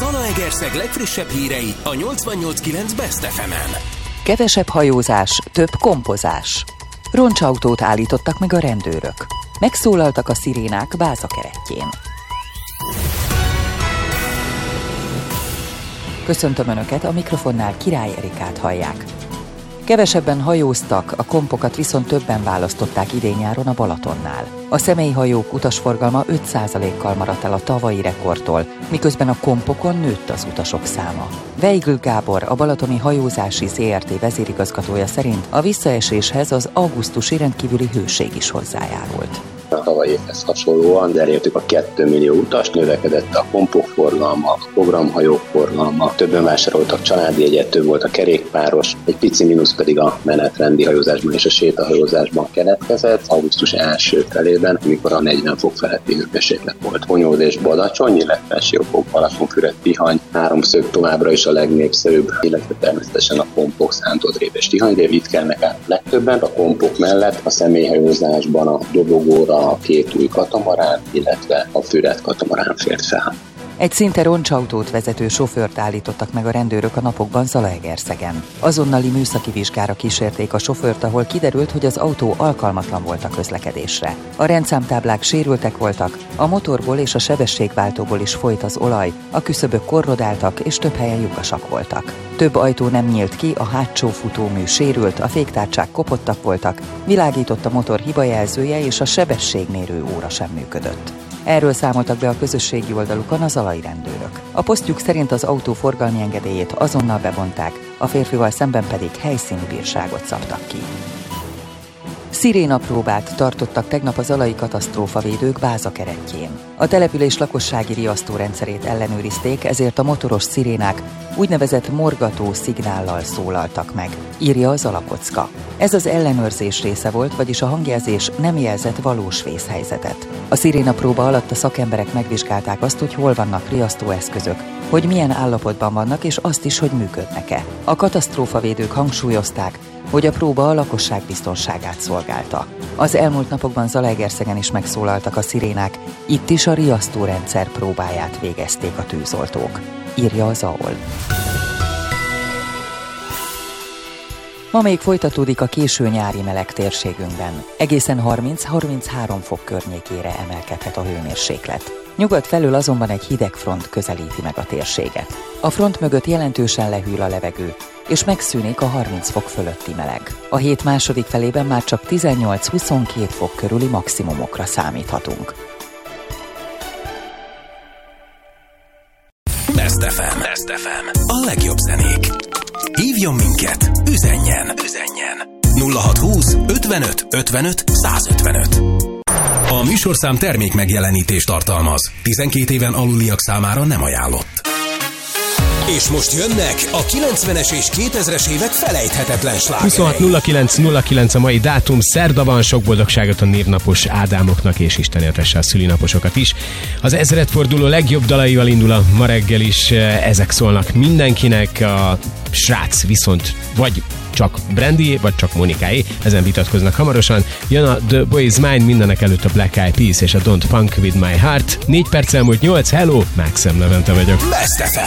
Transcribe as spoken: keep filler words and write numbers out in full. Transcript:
Zalaegerszeg legfrissebb hírei a nyolcvannyolc kilenc Best ef emen. Kevesebb hajózás, több kompozás. Roncsautót állítottak meg a rendőrök. Megszólaltak a szirénák Báza-kerettjén. Köszöntöm Önöket, a mikrofonnál Király Erikát hallják. Kevesebben hajóztak, a kompokat viszont többen választották idén-nyáron a Balatonnál. A személyhajók utasforgalma öt százalékkal maradt el a tavalyi rekordtól, miközben a kompokon nőtt az utasok száma. Weigl Gábor, a Balatoni Hajózási zé er té vezérigazgatója szerint a visszaeséshez az augusztusi rendkívüli hőség is hozzájárult. A tavalyi évhez hasonlóan elértük a két millió utast, növekedett a kompok forgalma, a programhajók forgalma, többen vásároltak családi jegyet, több volt a kerékpáros, egy pici mínusz pedig a menetrendi hajózásban és a sétahajózásban keletkezett. Augusztus első felében, amikor a negyven fok feletti hőmérséklet volt. Honyód és Badacsony, illetve Siófok, Balatonfüred, Tihany, háromszög továbbra is a legnépszerűbb, illetve természetesen a kompok, Szántodrép és Tihany, itt kelnek át legtöbben. A kompok mellett a személyhajózásban a dobogóra a két új katamarán, illetve a Füred katamarán fért fel. Egy szinte roncsautót vezető sofőrt állítottak meg a rendőrök a napokban Zalaegerszegen. Azonnali műszaki vizsgára kísérték a sofőrt, ahol kiderült, hogy az autó alkalmatlan volt a közlekedésre. A rendszámtáblák sérültek voltak, a motorból és a sebességváltóból is folyt az olaj, a küszöbök korrodáltak és több helyen lyukasak voltak. Több ajtó nem nyílt ki, a hátsó futómű sérült, a féktárcsák kopottak voltak, világított a motor hibajelzője és a sebességmérő óra sem működött. Erről számoltak be a közösségi oldalukon a zalai rendőrök. A posztjuk szerint az autó forgalmi engedélyét azonnal bevonták, a férfival szemben pedig helyszíni bírságot szabtak ki. Szirénapróbát tartottak tegnap a zalai katasztrófavédők Báza-kerettjén. A település lakossági riasztórendszerét ellenőrizték, ezért a motoros szirénák úgynevezett morgató szignállal szólaltak meg, írja a Zalakocka. Ez az ellenőrzés része volt, vagyis a hangjelzés nem jelzett valós vészhelyzetet. A szirénapróba alatt a szakemberek megvizsgálták azt, hogy hol vannak riasztóeszközök, hogy milyen állapotban vannak, és azt is, hogy működnek-e. A katasztrófavédők hangsúlyozták, hogy a próba a lakosság biztonságát szolgálta. Az elmúlt napokban Zalaegerszegen is megszólaltak a szirénák, itt is a riasztórendszer próbáját végezték a tűzoltók, írja az á o el. Ma még folytatódik a késő nyári meleg térségünkben. Egészen harminc-harminchárom fok környékére emelkedhet a hőmérséklet. Nyugat felől azonban egy hideg front közelíti meg a térséget. A front mögött jelentősen lehűl a levegő, és megszűnik a harminc fok fölötti meleg. A hét második felében már csak tizennyolc-huszonkét fok körüli maximumokra számíthatunk. Best ef em. Best ef em. A legjobb zenék. Hívjon minket, üzenjen, üzenjen. nulla hatszázhúsz ötvenöt ötvenöt százötvenöt. A műsorszám termék megjelenítést tartalmaz. tizenkét éven aluliak számára nem ajánlott. És most jönnek a kilencvenes és kétezres évek felejthetetlen slágerei. huszonhat nulla kilenc nulla kilenc a mai dátum, szerda van, sok boldogságot a névnapos Ádámoknak, és Isten éltesse a szülinaposokat is. Az ezredforduló legjobb dalaival indul a ma reggel is, ezek szólnak mindenkinek, a srác viszont vagy csak Brandy, vagy csak Monikáé, ezen vitatkoznak hamarosan. Jön a The Boy Is Mine, mindenek előtt a Black Eyed Peas és a Don't Funk With My Heart. négy perc elmúlt nyolc, hello, Maxem Levente vagyok. Best ef em.